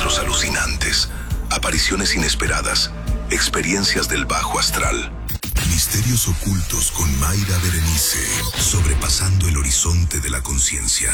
encuentros alucinantes, apariciones inesperadas, experiencias del bajo astral. Misterios ocultos con Mayra Berenice, sobrepasando el horizonte de la conciencia.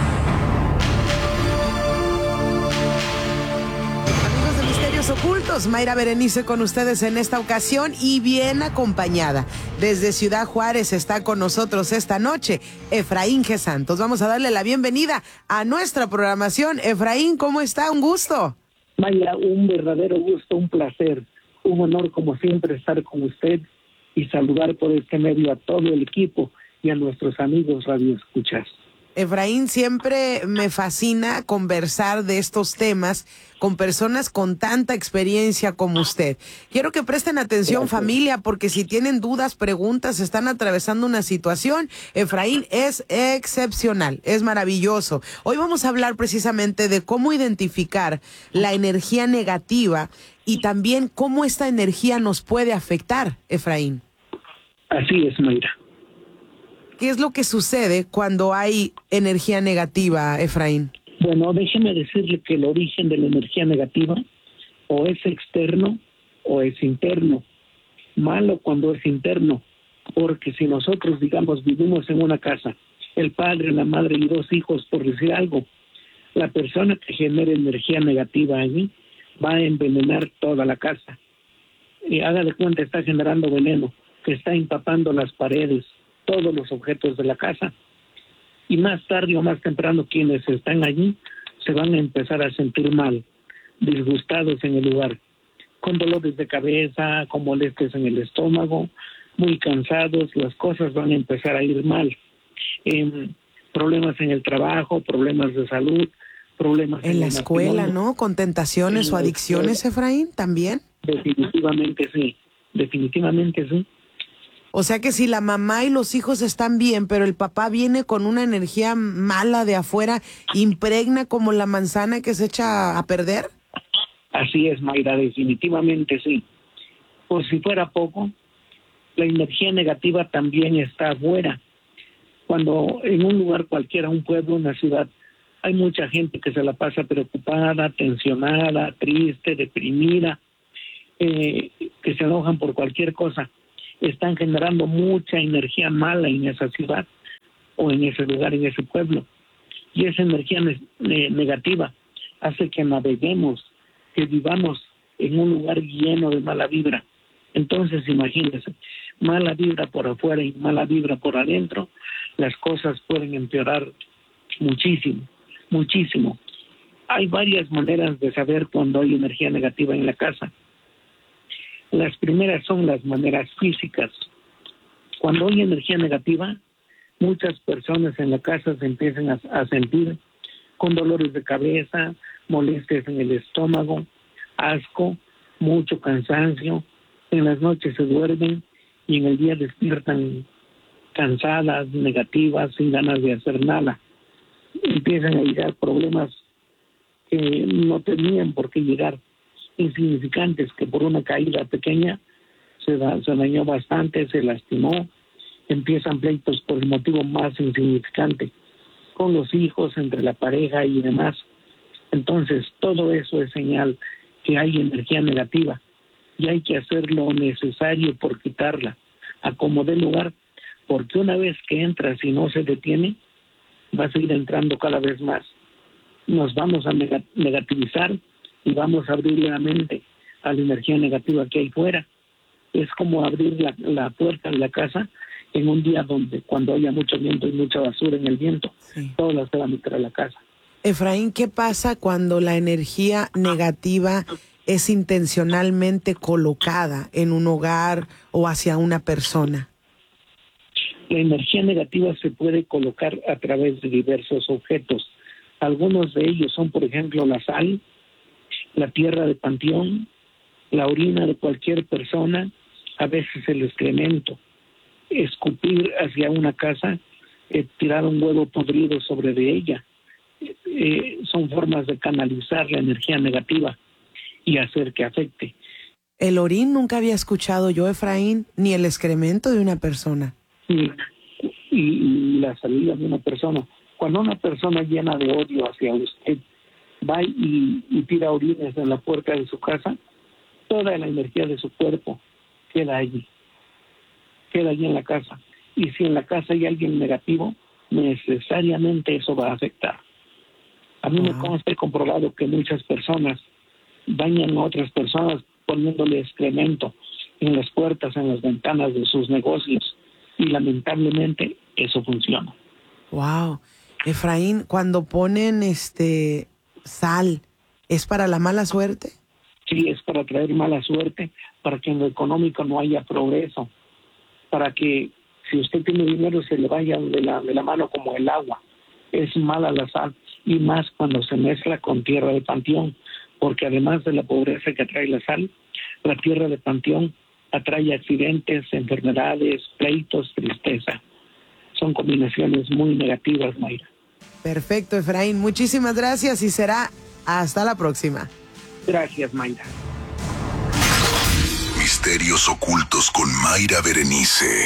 Amigos de Misterios Ocultos, Mayra Berenice con ustedes en esta ocasión y bien acompañada. Desde Ciudad Juárez está con nosotros esta noche Efraín G. Santos. Vamos a darle la bienvenida a nuestra programación. Efraín, ¿cómo está? Un gusto. Mayra, un verdadero gusto, un placer, un honor como siempre estar con usted y saludar por este medio a todo el equipo y a nuestros amigos radioescuchas. Efraín, siempre me fascina conversar de estos temas con personas con tanta experiencia como usted. Quiero que presten atención, Gracias. familia, porque si tienen dudas, preguntas, están atravesando una situación, Efraín es excepcional, es maravilloso. Hoy vamos a hablar precisamente de cómo identificar la energía negativa y también cómo esta energía nos puede afectar, Efraín. Así es, Mayra. ¿Qué es lo que sucede cuando hay energía negativa, Efraín? Bueno, déjeme decirle que el origen de la energía negativa o es externo o es interno. Malo cuando es interno, porque si nosotros, digamos, vivimos en una casa, el padre, la madre y 2 hijos, por decir algo, la persona que genere energía negativa allí va a envenenar toda la casa. Y haga de cuenta, está generando veneno, que está empapando las paredes, todos los objetos de la casa. Y más tarde o más temprano quienes están allí se van a empezar a sentir mal, disgustados en el lugar, con dolores de cabeza, con molestias en el estómago, muy cansados, las cosas van a empezar a ir mal. Problemas en el trabajo, problemas de salud, problemas en la escuela, ¿no? Con tentaciones o adicciones, Efraín, también. Definitivamente sí, definitivamente sí. O sea que si la mamá y los hijos están bien, pero el papá viene con una energía mala de afuera, impregna como la manzana que se echa a perder. Así es, Mayra, definitivamente sí. Por si fuera poco, la energía negativa también está afuera. Cuando en un lugar cualquiera, un pueblo, una ciudad, hay mucha gente que se la pasa preocupada, tensionada, triste, deprimida, que se enojan por cualquier cosa. Están generando mucha energía mala en esa ciudad o en ese lugar, en ese pueblo. Y esa energía negativa hace que naveguemos, que vivamos en un lugar lleno de mala vibra. Entonces, imagínense, mala vibra por afuera y mala vibra por adentro, las cosas pueden empeorar muchísimo, muchísimo. Hay varias maneras de saber cuando hay energía negativa en la casa. Las primeras son las maneras físicas. Cuando hay energía negativa, muchas personas en la casa se empiezan a sentir con dolores de cabeza, molestias en el estómago, asco, mucho cansancio. En las noches se duermen y en el día despiertan cansadas, negativas, sin ganas de hacer nada. Empiezan a llegar problemas que no tenían por qué llegar, insignificantes, que por una caída pequeña se dañó bastante, se lastimó. Empiezan pleitos por el motivo más insignificante, con los hijos, entre la pareja y demás. Entonces, todo eso es señal que hay energía negativa y hay que hacer lo necesario por quitarla, a como dé lugar, porque una vez que entra, si no se detiene, va a seguir entrando cada vez más. Nos vamos a negativizar y vamos a abrir la mente a la energía negativa que hay fuera. Es como abrir la puerta de la casa en un día donde cuando haya mucho viento y mucha basura en el viento, sí, toda se va a meter a la casa. Efraín, ¿qué pasa cuando la energía negativa es intencionalmente colocada en un hogar o hacia una persona? La energía negativa se puede colocar a través de diversos objetos. Algunos de ellos son, por ejemplo, la sal, la tierra de panteón, la orina de cualquier persona, a veces el excremento, escupir hacia una casa, tirar un huevo podrido sobre de ella. Son formas de canalizar la energía negativa y hacer que afecte. El orín nunca había escuchado yo, Efraín, ni el excremento de una persona. Y la salida de una persona. Cuando una persona llena de odio hacia usted va y tira orines en la puerta de su casa, toda la energía de su cuerpo queda allí en la casa. Y si en la casa hay alguien negativo, necesariamente eso va a afectar. A mí me consta y comprobado que muchas personas dañan a otras personas poniéndole excremento en las puertas, en las ventanas de sus negocios, y lamentablemente eso funciona. Wow. Efraín, cuando ponen sal, ¿es para la mala suerte? Sí, es para traer mala suerte, para que en lo económico no haya progreso, para que si usted tiene dinero se le vaya de la mano como el agua. Es mala la sal, y más cuando se mezcla con tierra de panteón, porque además de la pobreza que trae la sal, la tierra de panteón atrae accidentes, enfermedades, pleitos, tristeza. Son combinaciones muy negativas, Mayra. Perfecto, Efraín. Muchísimas gracias y será hasta la próxima. Gracias, Mayra. Misterios ocultos con Mayra Berenice.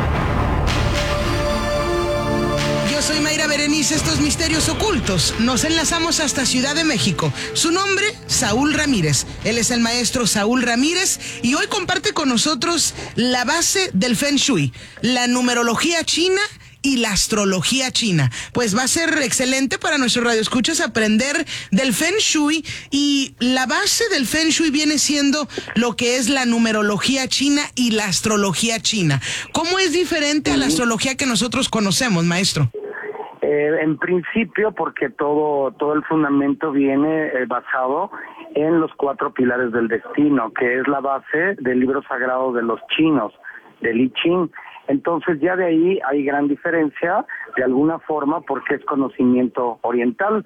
Yo soy Mayra Berenice, estos Misterios Ocultos. Nos enlazamos hasta Ciudad de México. Su nombre, Saúl Ramírez. Él es el maestro Saúl Ramírez y hoy comparte con nosotros la base del Feng Shui, la numerología china y la astrología china. Pues va a ser excelente para nuestros radioescuchas aprender del Feng Shui, y la base del Feng Shui viene siendo lo que es la numerología china y la astrología china. ¿Cómo es diferente a la astrología que nosotros conocemos, maestro? En principio, porque todo el fundamento viene basado en los 4 pilares del destino, que es la base del libro sagrado de los chinos, del I Ching. Entonces ya de ahí hay gran diferencia, de alguna forma, porque es conocimiento oriental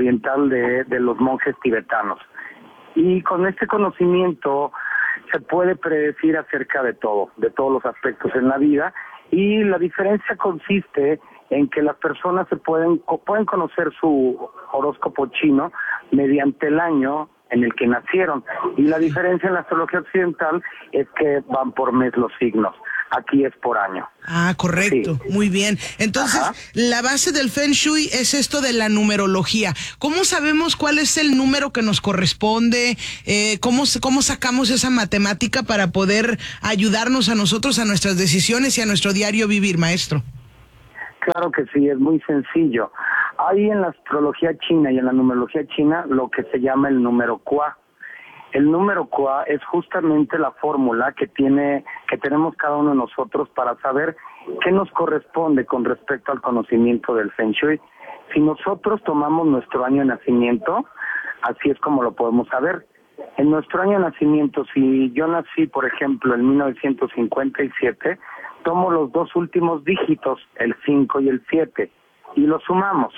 de los monjes tibetanos. Y con este conocimiento se puede predecir acerca de todos los aspectos en la vida, y la diferencia consiste en que las personas pueden conocer su horóscopo chino mediante el año en el que nacieron, y la diferencia en la astrología occidental es que van por mes los signos. Aquí es por año. Ah, correcto. Sí. Muy bien. Entonces, la base del Feng Shui es esto de la numerología. ¿Cómo sabemos cuál es el número que nos corresponde? ¿Cómo sacamos esa matemática para poder ayudarnos a nosotros, a nuestras decisiones y a nuestro diario vivir, maestro? Claro que sí, es muy sencillo. Hay en la astrología china y en la numerología china lo que se llama el número Qua. El número Qua es justamente la fórmula que tenemos cada uno de nosotros para saber qué nos corresponde con respecto al conocimiento del Feng Shui. Si nosotros tomamos nuestro año de nacimiento, así es como lo podemos saber. En nuestro año de nacimiento, si yo nací, por ejemplo, en 1957, tomo los 2 últimos dígitos, el 5 y el 7, y los sumamos.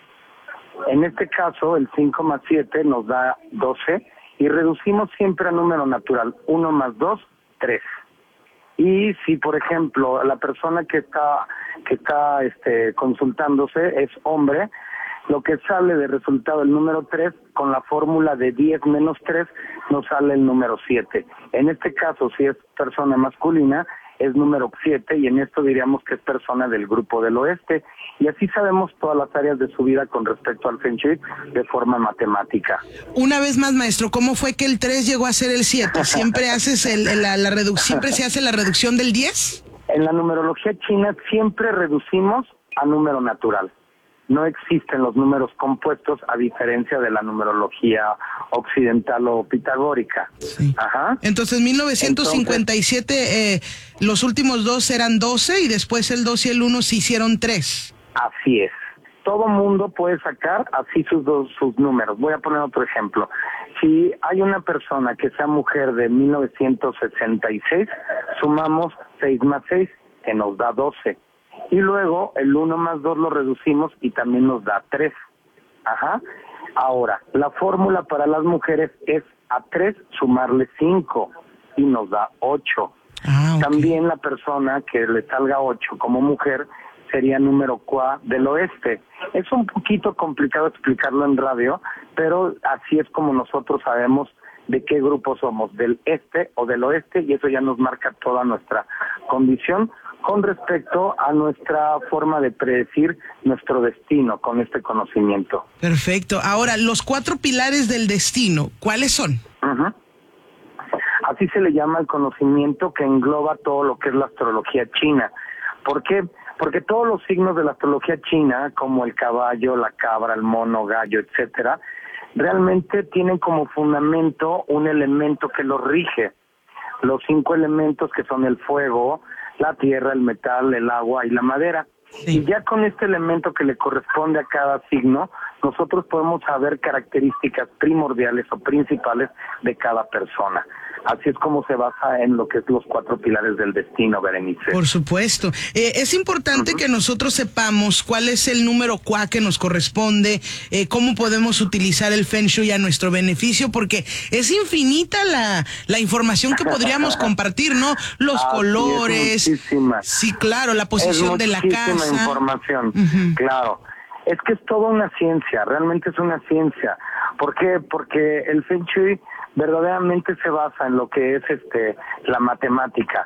En este caso, el 5 más 7 nos da 12, y reducimos siempre a número natural, 1 más 2, 3. Y si, por ejemplo, la persona que está consultándose es hombre, lo que sale de resultado el número 3, con la fórmula de 10 menos 3, nos sale el número 7. En este caso, si es persona masculina, es número 7, y en esto diríamos que es persona del grupo del oeste. Y así sabemos todas las áreas de su vida con respecto al Feng Shui de forma matemática. Una vez más, maestro, ¿cómo fue que el 3 llegó a ser el 7? ¿Siempre haces siempre se hace la reducción del 10? En la numerología china siempre reducimos a número natural. No existen los números compuestos, a diferencia de la numerología occidental o pitagórica. Sí. Entonces, 1957, los últimos 2 eran 12, y después el 2 y el 1 se hicieron 3. Así es. Todo mundo puede sacar así sus números. Voy a poner otro ejemplo. Si hay una persona que sea mujer de 1966, sumamos 6 más 6, que nos da 12. Y luego el 1 más 2 lo reducimos y también nos da 3. Ahora, la fórmula para las mujeres es a 3 sumarle 5 y nos da 8. Okay. También la persona que le salga 8 como mujer sería número Qua del oeste. Es un poquito complicado explicarlo en radio, pero así es como nosotros sabemos de qué grupo somos, del este o del oeste, y eso ya nos marca toda nuestra condición con respecto a nuestra forma de predecir nuestro destino con este conocimiento. Perfecto. Ahora, los 4 pilares del destino, ¿cuáles son? Uh-huh. Así se le llama el conocimiento que engloba todo lo que es la astrología china. ¿Por qué? Porque todos los signos de la astrología china, como el caballo, la cabra, el mono, gallo, etcétera, realmente tienen como fundamento un elemento que los rige. Los 5 elementos que son el fuego, la tierra, el metal, el agua y la madera. Sí. Y ya con este elemento que le corresponde a cada signo, nosotros podemos saber características primordiales o principales de cada persona. Así es como se basa en lo que es los 4 pilares del destino, Berenice. Por supuesto. Es importante que nosotros sepamos cuál es el número QA que nos corresponde, cómo podemos utilizar el Feng Shui a nuestro beneficio, porque es infinita la información que podríamos compartir, ¿no? Los colores. Sí, claro, la posición de la casa. Muchísima información, claro. Es que es toda una ciencia, realmente es una ciencia. ¿Por qué? Porque el Feng Shui verdaderamente se basa en lo que es la matemática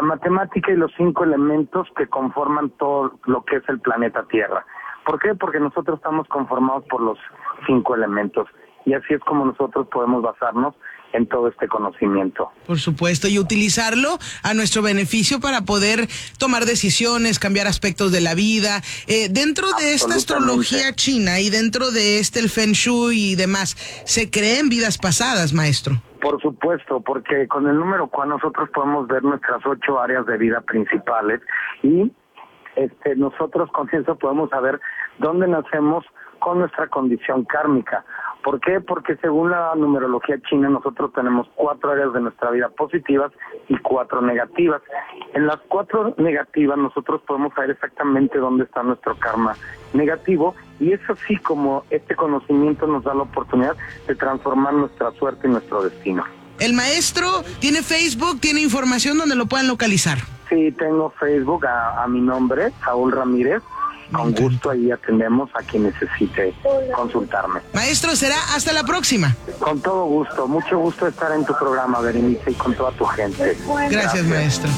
y los 5 elementos que conforman todo lo que es el planeta Tierra. ¿Por qué? Porque nosotros estamos conformados por los 5 elementos y así es como nosotros podemos basarnos en todo este conocimiento. Por supuesto, y utilizarlo a nuestro beneficio para poder tomar decisiones, cambiar aspectos de la vida. Dentro de esta astrología china y dentro de el Feng Shui y demás, ¿se creen vidas pasadas, maestro? Por supuesto, porque con el número QA nosotros podemos ver nuestras 8 áreas de vida principales y nosotros con eso podemos saber dónde nacemos con nuestra condición kármica. ¿Por qué? Porque según la numerología china nosotros tenemos 4 áreas de nuestra vida positivas y 4 negativas. En las 4 negativas nosotros podemos saber exactamente dónde está nuestro karma negativo y es así como este conocimiento nos da la oportunidad de transformar nuestra suerte y nuestro destino. El maestro tiene Facebook, tiene información donde lo puedan localizar. Sí, tengo Facebook a mi nombre, Saúl Ramírez. Con gusto ahí atendemos a quien necesite consultarme. Maestro, será hasta la próxima. Con todo gusto, mucho gusto estar en tu programa, Berenice, y con toda tu gente. Gracias, maestro.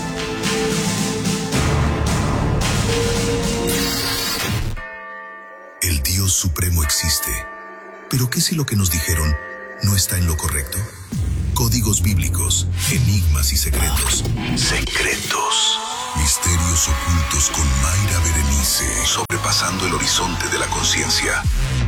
El Dios Supremo existe, pero ¿qué si lo que nos dijeron no está en lo correcto? Códigos bíblicos, enigmas y secretos. Secretos. Misterios ocultos con Mayra Berenice. Sobrepasando el horizonte de la conciencia.